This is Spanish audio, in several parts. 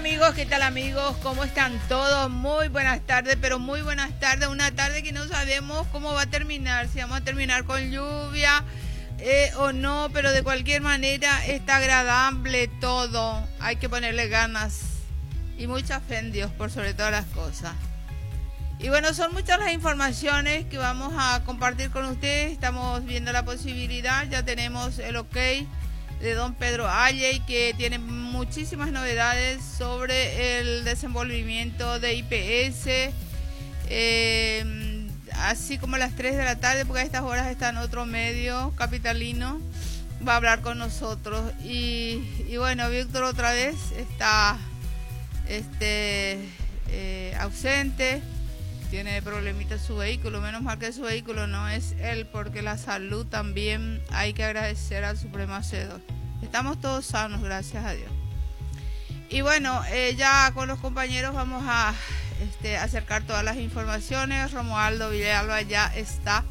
amigos? ¿Qué tal amigos? ¿Cómo están todos? Muy buenas tardes, pero muy buenas tardes. Una tarde que no sabemos cómo va a terminar, si vamos a terminar con lluvia o no, pero de cualquier manera está agradable todo. Hay que ponerle ganas y mucha fe en Dios por sobre todas las cosas. Y bueno, son muchas las informaciones que vamos a compartir con ustedes. Estamos viendo la posibilidad, ya tenemos el ok de don Pedro Ayey, que tiene muchísimas novedades sobre el desenvolvimiento de IPS, así como a las 3 de la tarde, porque a estas horas está en otro medio capitalino, va a hablar con nosotros. Y bueno, Víctor otra vez está ausente, tiene problemitas en su vehículo. Menos mal que su vehículo no es él, porque la salud también hay que agradecer al Supremo Hacedor. Estamos todos sanos, gracias a Dios. Y bueno, ya con los compañeros vamos a acercar todas las informaciones. Romualdo Villalba ya está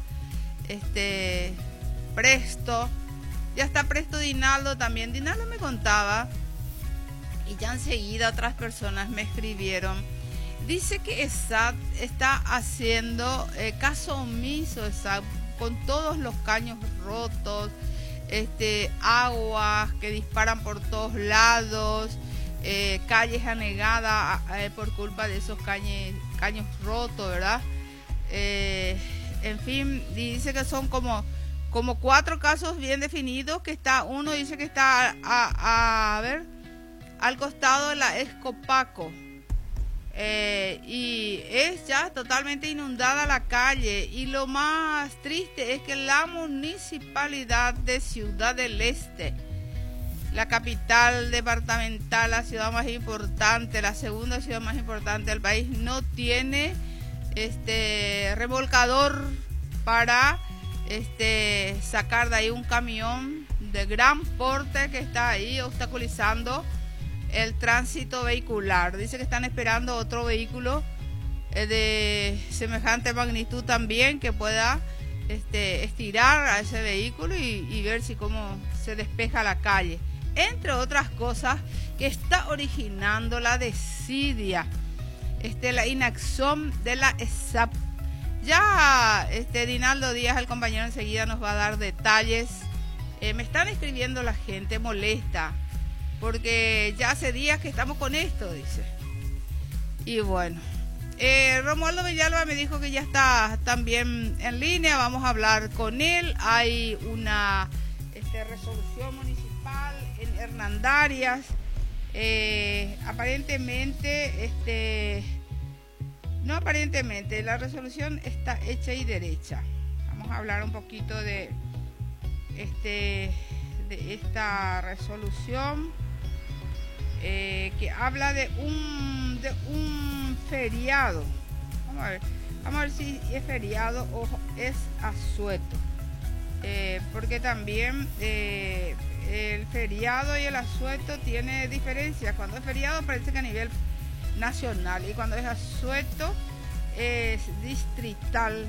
presto. Ya está presto Dinaldo también. Dinaldo me contaba, y ya enseguida otras personas me escribieron. Dice que ESAT está haciendo caso omiso, ESAT, con todos los caños rotos, aguas que disparan por todos lados, calles anegadas por culpa de esos caños rotos, ¿verdad? En fin, dice que son como 4 casos bien definidos, que está, uno dice que está al costado de la Escopaco. Y es ya totalmente inundada la calle, y lo más triste es que la municipalidad de Ciudad del Este, la capital departamental, la ciudad más importante, la segunda ciudad más importante del país, no tiene remolcador para sacar de ahí un camión de gran porte que está ahí obstaculizando el tránsito vehicular. Dice que están esperando otro vehículo de semejante magnitud también, que pueda estirar a ese vehículo y ver si cómo se despeja la calle, entre otras cosas que está originando la desidia, la inacción de la ESAP. Ya Dinaldo Díaz, el compañero, enseguida nos va a dar detalles. Me están escribiendo la gente molesta, porque ya hace días que estamos con esto, dice. Y bueno, Romualdo Villalba me dijo que ya está también en línea, vamos a hablar con él. Hay una resolución municipal en Hernandarias, la resolución está hecha y derecha. Vamos a hablar un poquito de esta resolución, que habla de un feriado. Vamos a ver si es feriado o es asueto, porque también el feriado y el asueto tiene diferencias. Cuando es feriado parece que a nivel nacional, y cuando es asueto es distrital.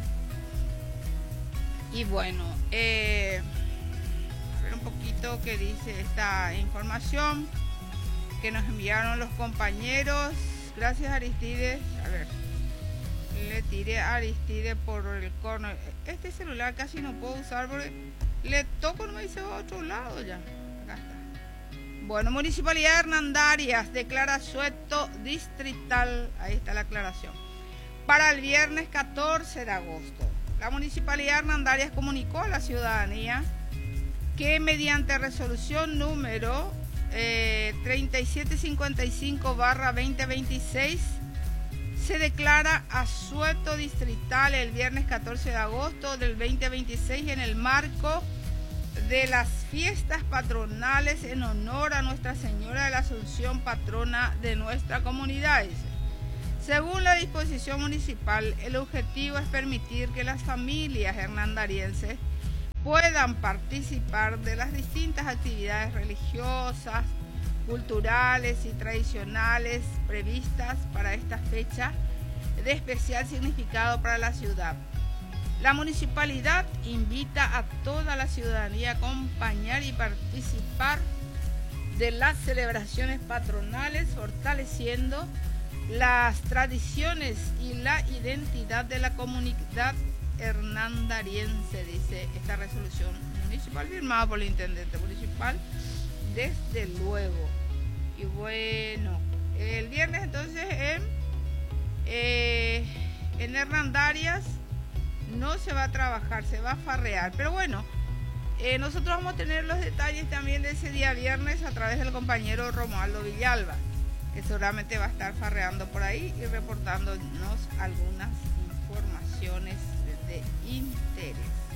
Y bueno, a ver un poquito qué dice esta información que nos enviaron los compañeros. Gracias, Aristides. A ver, le tiré a Aristides por el corner. Este celular casi no puedo usar porque le toco, no me dice a otro lado ya. Acá está. Bueno, Municipalidad de Hernandarias declara asueto distrital. Ahí está la aclaración. Para el viernes 14 de agosto, la Municipalidad de Hernandarias comunicó a la ciudadanía que mediante resolución número 3755/2026 se declara asueto distrital el viernes 14 de agosto del 2026 en el marco de las fiestas patronales en honor a Nuestra Señora de la Asunción, patrona de nuestra comunidad. Según la disposición municipal, el objetivo es permitir que las familias hernandarienses puedan participar de las distintas actividades religiosas, culturales y tradicionales previstas para esta fecha de especial significado para la ciudad. La municipalidad invita a toda la ciudadanía a acompañar y participar de las celebraciones patronales, fortaleciendo las tradiciones y la identidad de la comunidad hernandariense, dice esta resolución municipal firmada por el intendente municipal, desde luego. Y bueno, el viernes entonces en Hernandarias no se va a trabajar, se va a farrear, pero bueno, nosotros vamos a tener los detalles también de ese día viernes a través del compañero Romualdo Villalba, que seguramente va a estar farreando por ahí y reportándonos algunas informaciones de interés.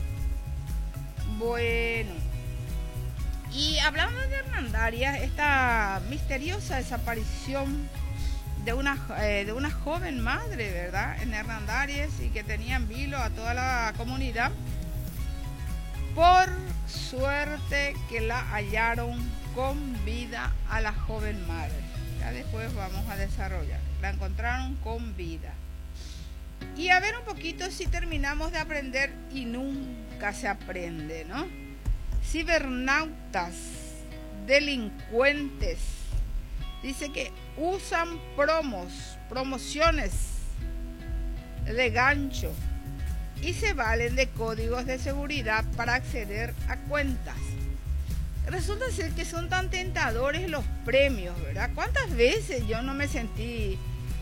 Bueno, y hablando de Hernandarias, esta misteriosa desaparición de una joven madre, ¿verdad?, en Hernandarias, y que tenía en vilo a toda la comunidad. Por suerte que la hallaron con vida a la joven madre. Ya después vamos a desarrollar. La encontraron con vida. Y a ver un poquito si terminamos de aprender y nunca se aprende, ¿no? Cibernautas, delincuentes, dice que usan promociones de gancho y se valen de códigos de seguridad para acceder a cuentas. Resulta ser que son tan tentadores los premios, ¿verdad? ¿Cuántas veces yo no me sentí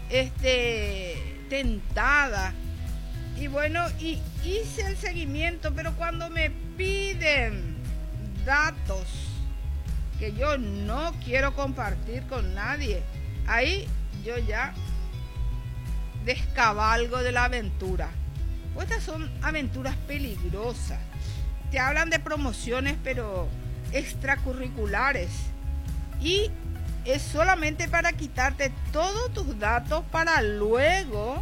tentada? Y bueno, y hice el seguimiento, pero cuando me piden datos que yo no quiero compartir con nadie, ahí yo ya descabalgo de la aventura. Pues estas son aventuras peligrosas. Te hablan de promociones, pero extracurriculares. Y es solamente para quitarte todos tus datos para luego,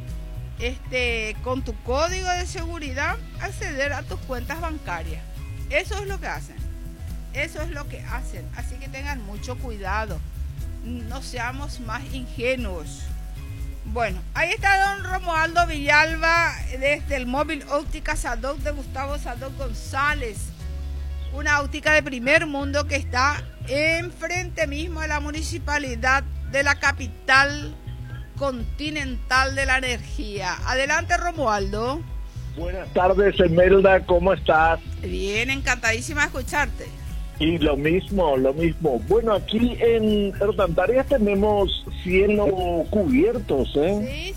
con tu código de seguridad, acceder a tus cuentas bancarias. Eso es lo que hacen. Eso es lo que hacen. Así que tengan mucho cuidado. No seamos más ingenuos. Bueno, ahí está don Romualdo Villalba desde el móvil óptica Sadoc de Gustavo Sadoc González. Una óptica de primer mundo que está enfrente mismo de la municipalidad de la capital continental de la energía. Adelante, Romualdo. Buenas tardes, Esmeralda, ¿cómo estás? Bien, encantadísima de escucharte. Y lo mismo. Bueno, aquí en Hernandarias tenemos cielo cubierto, Sí.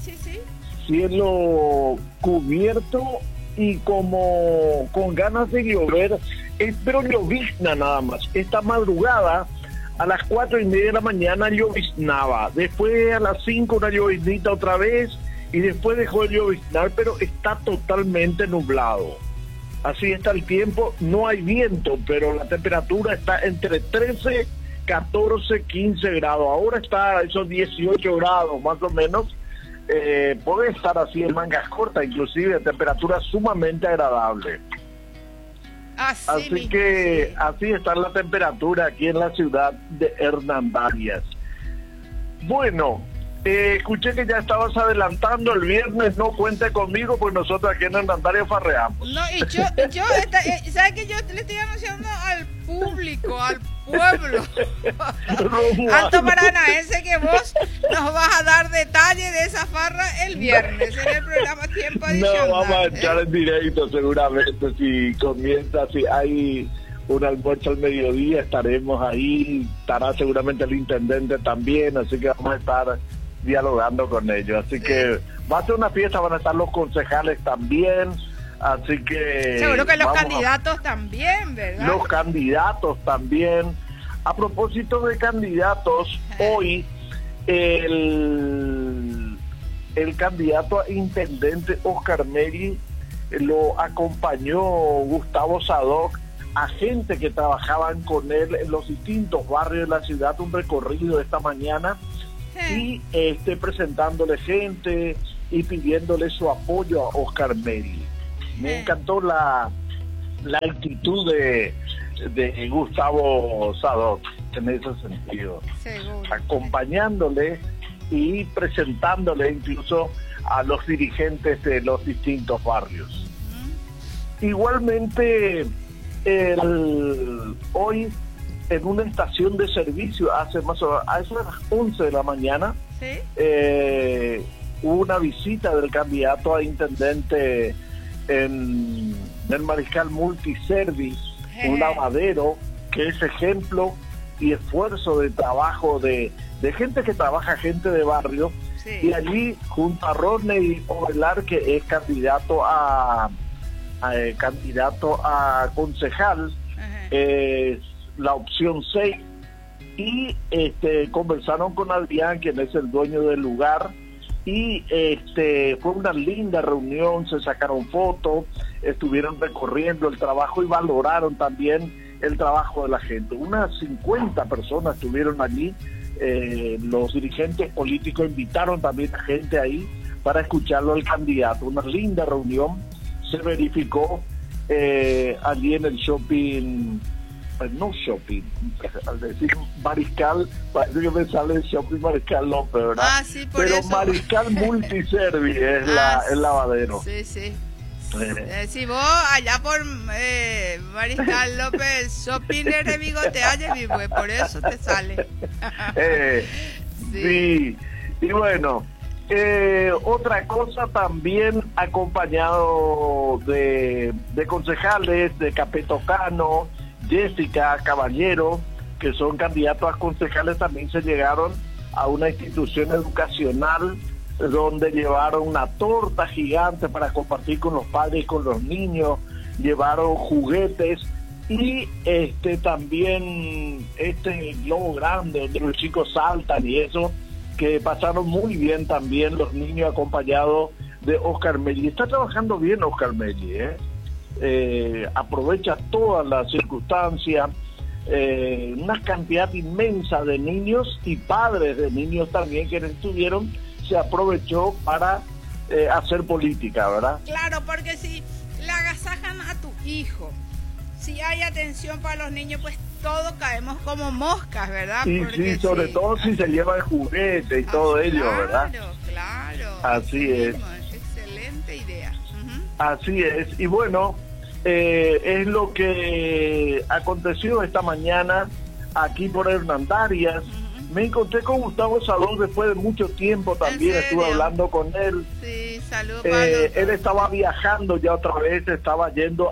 Cielo cubierto y como con ganas de llover, pero llovizna nada más. Esta madrugada a las 4:30 de la mañana lloviznaba, después a las 5 una lloviznita otra vez y después dejó de lloviznar, pero está totalmente nublado. Así está el tiempo, no hay viento, pero la temperatura está entre 13, 14, 15 grados. Ahora está a esos 18 grados más o menos. Puede estar así en mangas cortas, inclusive, temperatura sumamente agradable. Así que así está la temperatura aquí en la ciudad de Hernandarias. Bueno, escuché que ya estabas adelantando el viernes, no cuente conmigo, pues nosotros aquí en Hernandarias farreamos. No, y yo ¿sabes que yo le estoy anunciando al público, al pueblo, alto paranaense, que vos nos vas a dar detalles de esa farra el viernes en el programa Tiempo Adicional? No, vamos a echar en directo seguramente, si comienza, si hay un almuerzo al mediodía, estaremos ahí, estará seguramente el intendente también, así que vamos a estar dialogando con ellos, así que va a ser una fiesta, van a estar los concejales también, así que seguro que los candidatos también, ¿verdad? Los candidatos también. A propósito de candidatos, hoy el candidato a intendente Oscar Meri lo acompañó Gustavo Sadoc, a gente que trabajaban con él en los distintos barrios de la ciudad, un recorrido esta mañana, y presentándole gente y pidiéndole su apoyo a Oscar Meri. Me encantó la actitud de Gustavo Sadoc en ese sentido. Seguro. Acompañándole y presentándole incluso a los dirigentes de los distintos barrios. Igualmente, hoy en una estación de servicio hace más o menos, a eso de las 11 de la mañana. ¿Sí? Hubo una visita del candidato a intendente en el Mariscal Multiservice, un lavadero que es ejemplo y esfuerzo de trabajo de gente que trabaja, gente de barrio. Sí. Y allí junto a Rodney Ovelar, que es candidato a concejal, es la opción 6, y conversaron con Adrián, quien es el dueño del lugar, y fue una linda reunión, se sacaron fotos, estuvieron recorriendo el trabajo y valoraron también el trabajo de la gente. Unas 50 personas estuvieron allí. Los dirigentes políticos invitaron también a gente ahí para escucharlo al candidato. Una linda reunión se verificó allí en el shopping, no shopping, al decir Mariscal, parece que me sale el shopping Mariscal López, ¿verdad? Ah, sí, por pero eso. Mariscal Multiservice es el lavadero. Sí, sí. Si vos allá por Mariscal López shopping de bigote, por eso te sale. Sí. Y bueno, otra cosa también acompañado de concejales de Capeto Cano, Jessica Caballero, que son candidatos a concejales, también se llegaron a una institución educacional donde llevaron una torta gigante para compartir con los padres y con los niños, llevaron juguetes y también globo grande donde los chicos saltan y eso, que pasaron muy bien también los niños acompañados de Oscar Melli. Está trabajando bien Oscar Melli, aprovecha todas las circunstancias, una cantidad inmensa de niños y padres de niños también que estuvieron, se aprovechó para hacer política, ¿verdad? Claro, porque si le agasajan a tu hijo, si hay atención para los niños, pues todos caemos como moscas, ¿verdad? Sí, sobre todo si se lleva el juguete y todo ello, ¿verdad? Claro. Así es. Excelente idea. Así es. Y bueno, es lo que aconteció esta mañana aquí por Hernandarias. Me encontré con Gustavo Salón después de mucho tiempo también, estuve hablando con él. Sí, saludos. Él estaba viajando ya otra vez, él se estaba yendo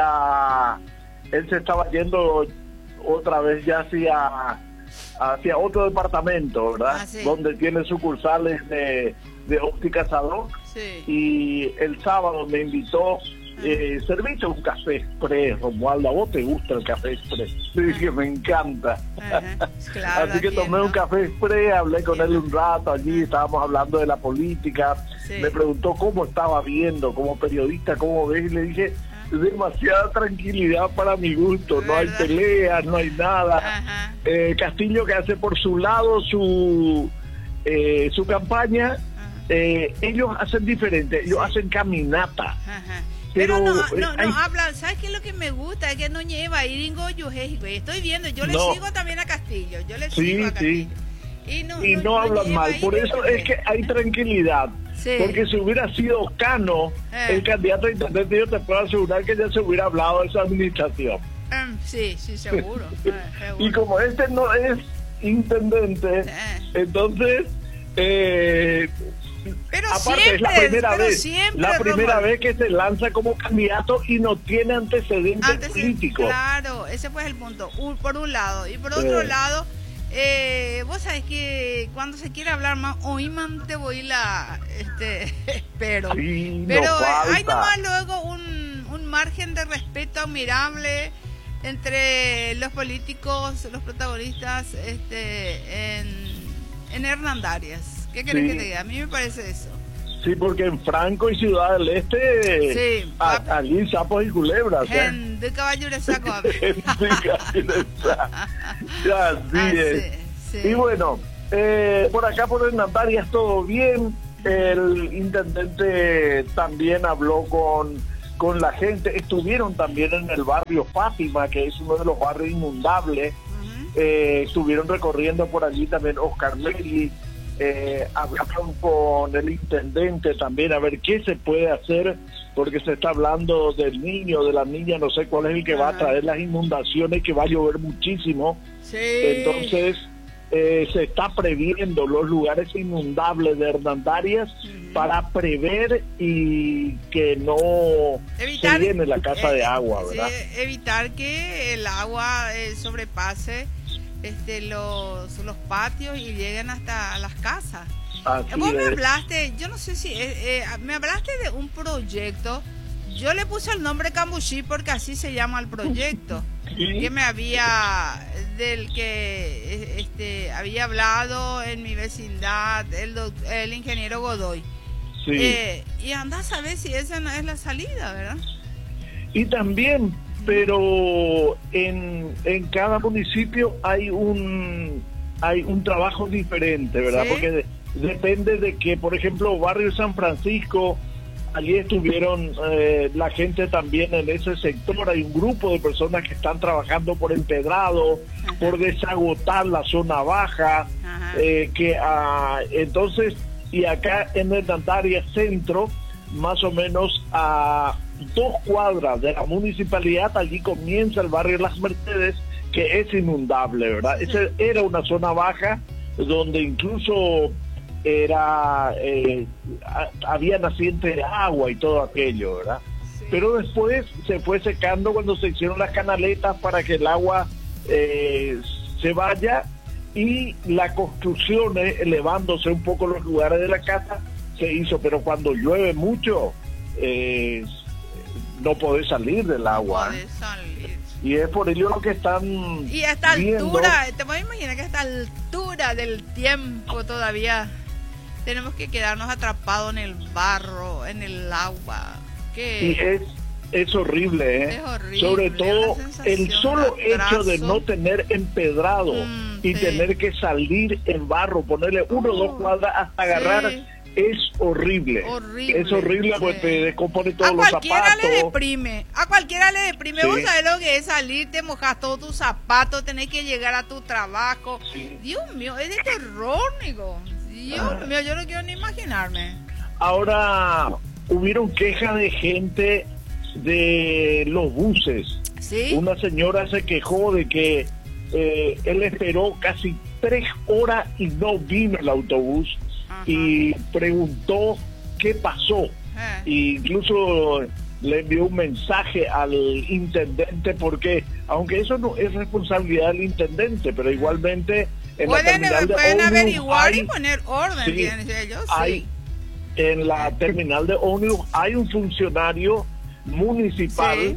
otra vez ya hacia otro departamento, ¿verdad? Sí. Donde tiene sucursales de óptica Salón. Sí. Y el sábado me invitó, serviste un café express, Romualdo, ¿a vos te gusta el café express? Le dije, me encanta. Claro, así que tomé un café express, hablé con él un rato allí, estábamos hablando de la política, me preguntó cómo estaba viendo, como periodista, cómo ves, y le dije, demasiada tranquilidad para mi gusto, no hay peleas, no hay nada. Castillo, que hace por su lado su campaña, ellos hacen diferente, ellos hacen caminata. Pero no hablan, ¿sabes qué es lo que me gusta? Es que no lleva Iringo estoy viendo, yo le sigo también a Castillo, sigo a Castillo. Y no hablan mal, por eso es que hay tranquilidad. Sí. Porque si hubiera sido Cano, el candidato a intendente, yo te puedo asegurar que ya se hubiera hablado de esa administración. Sí, seguro. Y como este no es intendente, entonces... pero aparte siempre, es la primera vez que se lanza como candidato y no tiene antecedentes políticos. Claro, ese fue el punto, por un lado. Y por otro lado, vos sabés que cuando se quiere hablar más, hoy te voy pero sí, hay nomás luego un margen de respeto admirable entre los políticos, los protagonistas en Hernandarias. ¿Qué querés que te diga? A mí me parece eso. Sí, porque en Franco y Ciudad del Este, allí sapos y culebras. De caballo de saco. Así es. Sí. Y bueno, por acá por Hernandarias todo bien. El intendente también habló con la gente. Estuvieron también en el barrio Fátima, que es uno de los barrios inundables. Estuvieron recorriendo por allí también Oscar Melli, hablamos con el intendente también a ver qué se puede hacer, porque se está hablando del niño, de la niña, no sé cuál es el que va a traer las inundaciones, que va a llover muchísimo. Sí. Entonces se está previendo los lugares inundables de Hernandarias para prever y que no se llene la casa de agua, ¿verdad? Sí, evitar que el agua sobrepase los patios y lleguen hasta las casas. Vos me hablaste, yo no sé si me hablaste de un proyecto. Yo le puse el nombre Cambuchí porque así se llama el proyecto. Sí. Que del que había hablado en mi vecindad el ingeniero Godoy. Sí. Y anda a saber si esa no es la salida, ¿verdad? Y también, pero en cada municipio hay un trabajo diferente, ¿verdad? ¿Sí? Porque depende de que, por ejemplo, Barrio San Francisco, allí estuvieron la gente también en ese sector. Hay un grupo de personas que están trabajando por empedrado, por desagotar la zona baja, entonces, y acá en Hernandarias Centro, más o menos a 2 cuadras de la municipalidad, allí comienza el barrio Las Mercedes, que es inundable, ¿verdad? Esa era una zona baja donde incluso había nacientes de agua y todo aquello, ¿verdad? Sí. Pero después se fue secando cuando se hicieron las canaletas para que el agua se vaya, y la construcción, elevándose un poco los lugares de la casa, se hizo, pero cuando llueve mucho no podés salir del agua. No podés salir. Y es por ello lo que están y a esta viendo. Altura, te puedes imaginar que a esta altura del tiempo todavía tenemos que quedarnos atrapados en el barro, en el agua. Y es horrible, ¿eh? Es horrible. Sobre todo el solo hecho de no tener empedrado y tener que salir en barro, ponerle 1 o 2 cuadras hasta agarrar, es horrible. Es horrible, porque te descompone todos los zapatos. A cualquiera le deprime. Sí. Vos sabés lo que es salir, te mojas todos tus zapatos, tenés que llegar a tu trabajo. Sí. Dios mío, es de terror, Nico. Dios mío, yo no quiero ni imaginarme. Ahora, hubieron quejas de gente de los buses. ¿Sí? Una señora se quejó de que él esperó casi 3 horas y no vino el autobús. Y preguntó qué pasó. E incluso le envió un mensaje al intendente, porque aunque eso no es responsabilidad del intendente, pero igualmente pueden averiguar y poner orden. Sí, en la terminal de ómnibus hay un funcionario municipal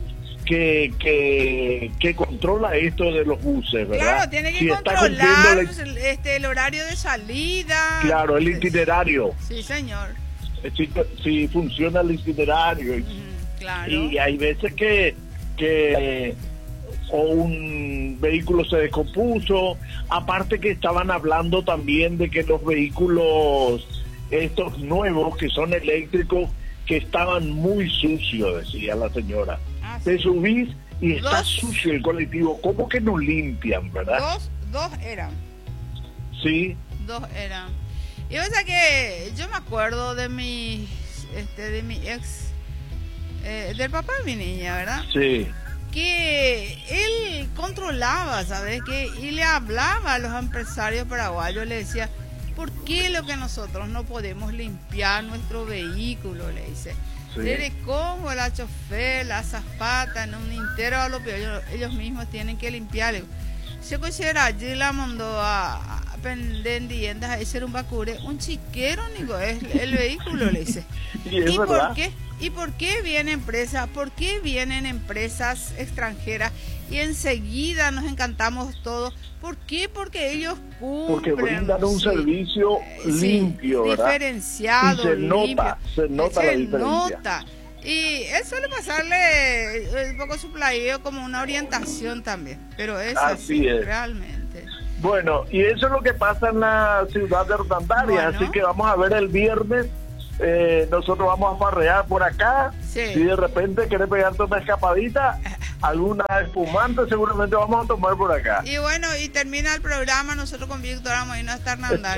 que controla esto de los buses, ¿verdad? Claro, tiene que controlar el horario de salida. Claro, el itinerario. Sí, señor. Si funciona el itinerario. Claro. Y hay veces que o un vehículo se descompuso. Aparte que estaban hablando también de que los vehículos estos nuevos, que son eléctricos, que estaban muy sucios, decía la señora. Te subís y está sucio el colectivo. ¿Cómo que no limpian, verdad? Dos eran. Sí. 2 eran. Y o sea que yo me acuerdo de mi ex, del papá de mi niña, ¿verdad? Sí. Que él controlaba, ¿sabes? Y le hablaba a los empresarios paraguayos, le decía, ¿por qué lo que nosotros no podemos limpiar nuestro vehículo? Le dice. Desde cómo la chofer, la azafata, en un intervalo, pero ellos mismos tienen que limpiarle. Se considera allí la mandó a pendientes a hacer un bacure, un chiquero, digo, es el vehículo, le dice. ¿Y por qué vienen empresas? ¿Por qué vienen empresas extranjeras? Y enseguida nos encantamos todos. ¿Por qué? Porque ellos cumplen. Porque brindan un servicio limpio, ¿verdad? Diferenciado, y se nota la diferencia. Y eso suele pasarle un poco supladillo como una orientación también. Pero es así realmente. Bueno, y eso es lo que pasa en la ciudad de Hernandarias. Así que vamos a ver el viernes. Nosotros vamos a farrear por acá. Si de repente querés pegarte una escapadita, alguna espumante seguramente vamos a tomar por acá. Y bueno, y termina el programa nosotros con Víctor vamos a irnos hasta Hernandarias.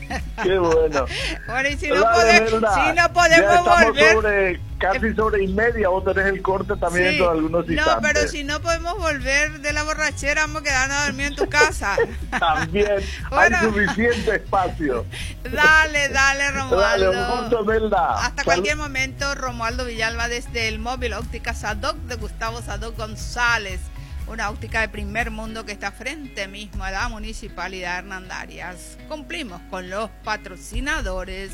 Qué bueno. Bueno, y si Dale, no podemos volver... Casi sobre y media, vos tenés el corte también sí, en algunos instantes. No, pero si no podemos volver de la borrachera, vamos a quedarnos a dormir en tu casa. También, bueno, hay suficiente espacio. Dale, Romualdo. Dale, un gusto, Melda. Hasta cualquier momento, Romualdo Villalba desde el Móvil Óptica Sadoc de Gustavo Sadoc González. Una óptica de primer mundo que está frente mismo a la Municipalidad Hernandarias. Cumplimos con los patrocinadores.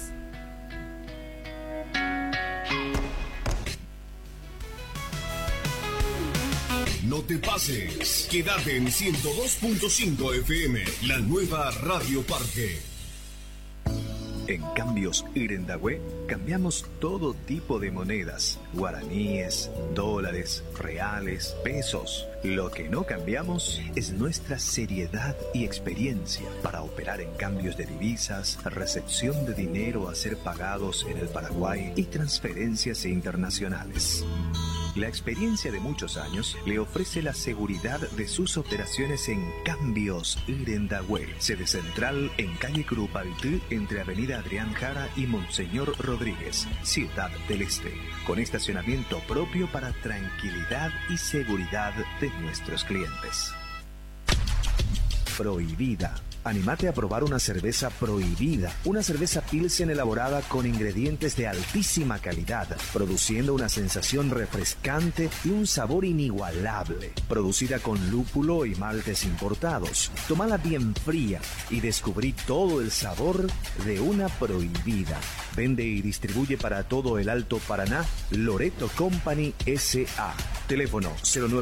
No te pases, quédate en 102.5 FM, la nueva Radio Parque. En Cambios Irendahue cambiamos todo tipo de monedas, guaraníes, dólares, reales, pesos. Lo que no cambiamos es nuestra seriedad y experiencia para operar en cambios de divisas, recepción de dinero a ser pagados en el Paraguay y transferencias internacionales. La experiencia de muchos años le ofrece la seguridad de sus operaciones en Cambios Irendahue, sede central en calle Curupaytí, entre Avenida Adrián Jara y Monseñor Rodríguez, Ciudad del Este, con estacionamiento propio para tranquilidad y seguridad de nuestros clientes. Prohibida. Anímate a probar una cerveza Prohibida, una cerveza Pilsen elaborada con ingredientes de altísima calidad, produciendo una sensación refrescante y un sabor inigualable. Producida con lúpulo y maltes importados. Tómala bien fría y descubrí todo el sabor de una Prohibida. Vende y distribuye para todo el Alto Paraná Loreto Company S.A. Teléfono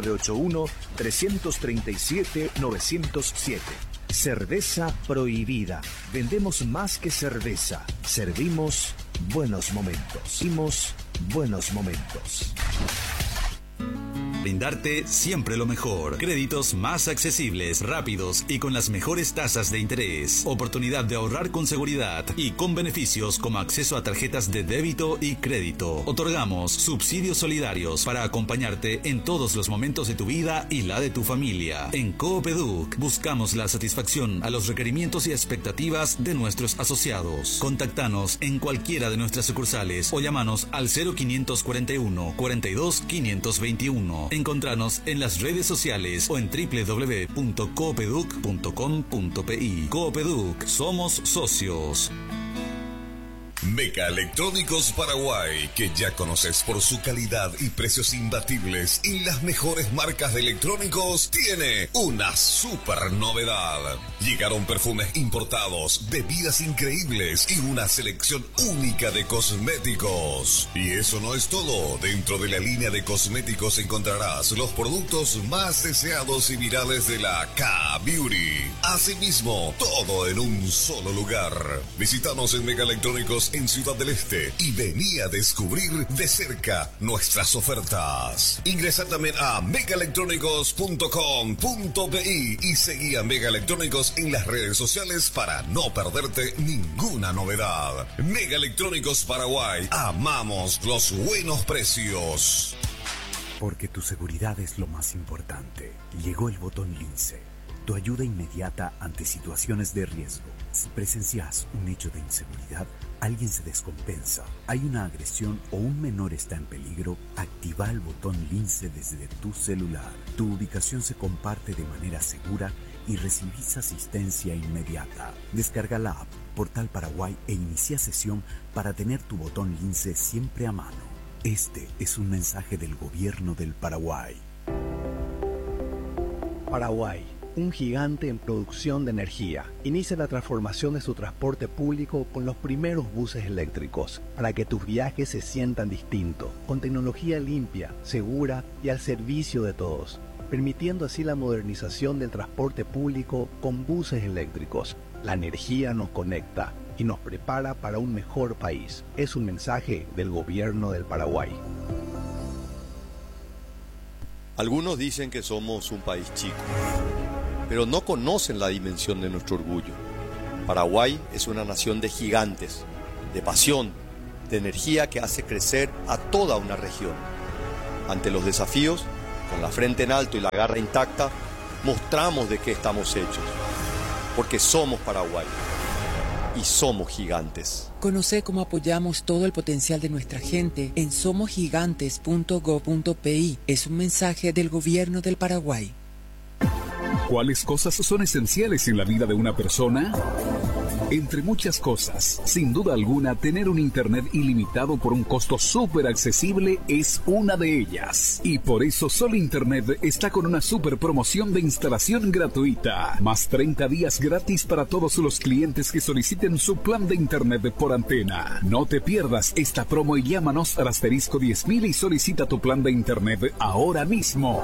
0981-337-907. Cerveza Prohibida. Vendemos más que cerveza. Servimos buenos momentos. Buenos momentos. Brindarte siempre lo mejor. Créditos más accesibles, rápidos y con las mejores tasas de interés. Oportunidad de ahorrar con seguridad y con beneficios como acceso a tarjetas de débito y crédito. Otorgamos subsidios solidarios para acompañarte en todos los momentos de tu vida y la de tu familia. En Coopeduc buscamos la satisfacción a los requerimientos y expectativas de nuestros asociados. Contactanos en cualquiera de nuestras sucursales o llámanos al 0541 42 521. Encontranos en las redes sociales o en www.coopeduc.com.pi. Coopeduc, somos socios. Meca Electrónicos Paraguay, que ya conoces por su calidad y precios imbatibles y las mejores marcas de electrónicos, tiene una super novedad. Llegaron perfumes importados, bebidas increíbles y una selección única de cosméticos. Y eso no es todo. Dentro de la línea de cosméticos encontrarás los productos más deseados y virales de la K-Beauty. Asimismo, todo en un solo lugar. Visítanos en Meca Electrónicos en Ciudad del Este y vení a descubrir de cerca nuestras ofertas. Ingresa también a megaelectrónicos.com.pi y seguí a Mega Electrónicos en las redes sociales para no perderte ninguna novedad. Mega Electrónicos Paraguay, amamos los buenos precios. Porque tu seguridad es lo más importante. Llegó el botón Lince, tu ayuda inmediata ante situaciones de riesgo. Si presencias un hecho de inseguridad, alguien se descompensa, hay una agresión o un menor está en peligro, activa el botón Lince desde tu celular. Tu ubicación se comparte de manera segura y recibís asistencia inmediata. Descarga la app Portal Paraguay e inicia sesión para tener tu botón Lince siempre a mano. Este es un mensaje del Gobierno del Paraguay. Paraguay, un gigante en producción de energía, inicia la transformación de su transporte público con los primeros buses eléctricos, para que tus viajes se sientan distintos, con tecnología limpia, segura y al servicio de todos, permitiendo así la modernización del transporte público con buses eléctricos. La energía nos conecta y nos prepara para un mejor país. Es un mensaje del Gobierno del Paraguay. Algunos dicen que somos un país chico, pero no conocen la dimensión de nuestro orgullo. Paraguay es una nación de gigantes, de pasión, de energía que hace crecer a toda una región. Ante los desafíos, con la frente en alto y la garra intacta, mostramos de qué estamos hechos, porque somos Paraguay. y somos gigantes. Conoce cómo apoyamos todo el potencial de nuestra gente en somosgigantes.go.pi. Es un mensaje del Gobierno del Paraguay. ¿Cuáles cosas son esenciales en la vida de una persona? Entre muchas cosas, sin duda alguna, tener un internet ilimitado por un costo súper accesible es una de ellas. Y por eso Sol Internet está con una súper promoción de instalación gratuita. Más 30 días gratis para todos los clientes que soliciten su plan de internet por antena. No te pierdas esta promo y llámanos al asterisco 10.000 y solicita tu plan de internet ahora mismo.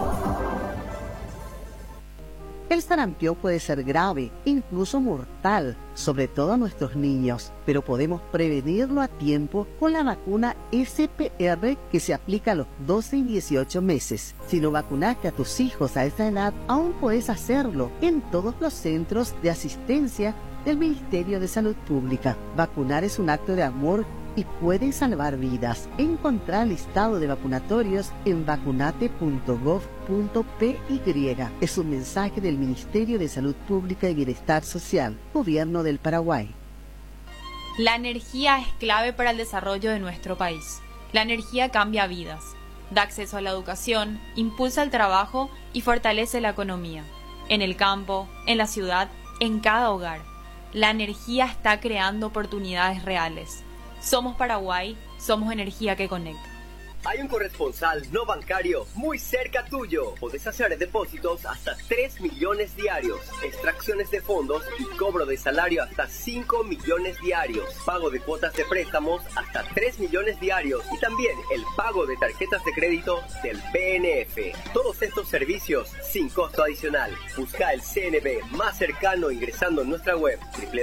El sarampión puede ser grave, incluso mortal, sobre todo a nuestros niños, pero podemos prevenirlo a tiempo con la vacuna SPR que se aplica a los 12 y 18 meses. Si no vacunaste a tus hijos a esa edad, aún puedes hacerlo en todos los centros de asistencia del Ministerio de Salud Pública. Vacunar es un acto de amor y puede salvar vidas. Encontrar el listado de vacunatorios en vacunate.gov.py. Es un mensaje del Ministerio de Salud Pública y Bienestar Social, Gobierno del Paraguay. La energía es clave para el desarrollo de nuestro país. La energía cambia vidas, da acceso a la educación, impulsa el trabajo y fortalece la economía. En el campo, en la ciudad, en cada hogar. La energía está creando oportunidades reales. Somos Paraguay, somos energía que conecta. Hay un corresponsal no bancario muy cerca tuyo. Podés hacer depósitos hasta 3 millones diarios, extracciones de fondos y cobro de salario hasta 5 millones diarios, pago de cuotas de préstamos hasta 3 millones diarios y también el pago de tarjetas de crédito del BNF. Todos estos servicios sin costo adicional. Busca el CNB más cercano ingresando en nuestra web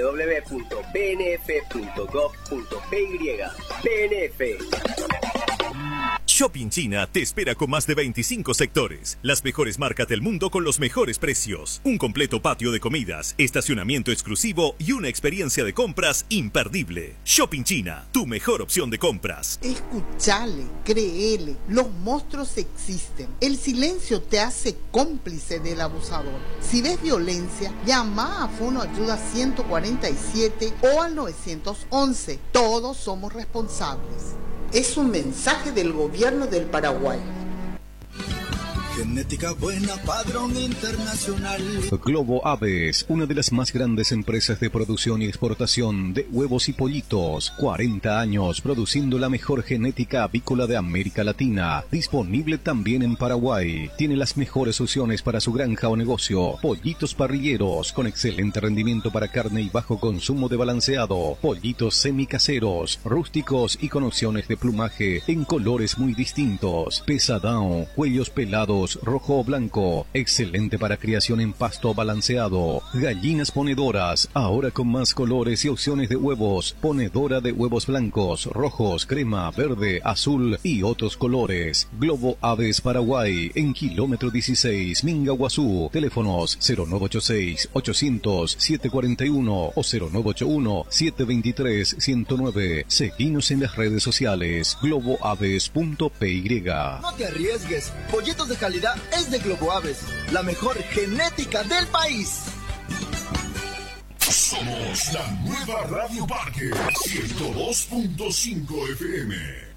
www.bnf.gov.py. BNF. Shopping China te espera con más de 25 sectores, las mejores marcas del mundo con los mejores precios, un completo patio de comidas, estacionamiento exclusivo y una experiencia de compras imperdible. Shopping China, tu mejor opción de compras. Escuchale, créele, los monstruos existen. El silencio te hace cómplice del abusador. Si ves violencia, llama a Fono Ayuda 147 o al 911. Todos somos responsables. Es un mensaje del Gobierno del Paraguay. Genética buena, padrón internacional. Globo Aves, una de las más grandes empresas de producción y exportación de huevos y pollitos. 40 años produciendo la mejor genética avícola de América Latina. Disponible también en Paraguay. Tiene las mejores opciones para su granja o negocio. Pollitos parrilleros con excelente rendimiento para carne y bajo consumo de balanceado. Pollitos semicaseros, rústicos y con opciones de plumaje en colores muy distintos. Pesadão, cuellos pelados, rojo o blanco, excelente para criación en pasto balanceado. Gallinas ponedoras, ahora con más colores y opciones de huevos. Ponedora de huevos blancos, rojos, crema, verde, azul y otros colores. Globo Aves Paraguay, en kilómetro 16, Mingaguazú. Teléfonos 0986-800-741 o 0981-723-109. Seguinos en las redes sociales, globoaves.py. No te arriesgues, pollitos de calidad es de Globo Aves, la mejor genética del país. Somos la nueva Radio Parque 102.5 FM.